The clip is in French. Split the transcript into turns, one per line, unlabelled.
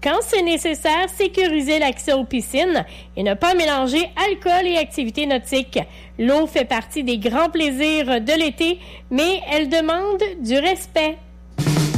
quand c'est nécessaire, sécuriser l'accès aux piscines et ne pas mélanger alcool et activités nautiques. L'eau fait partie des grands plaisirs de l'été, mais elle demande du respect.